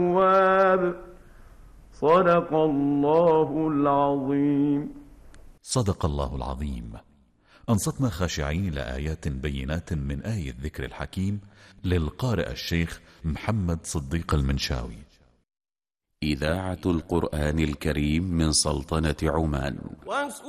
صدق الله العظيم. صدق الله العظيم. أنصتنا خاشعين لآيات بينات من آية الذكر الحكيم للقارئ الشيخ محمد صديق المنشاوي. إذاعة القرآن الكريم من سلطنة عمان.